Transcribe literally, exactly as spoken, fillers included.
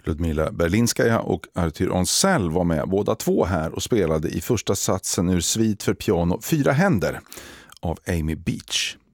Ludmila Berlinskaja och Arthur Onsell var med båda två här och spelade i första satsen ur Svit för piano Fyra händer av Amy Beach.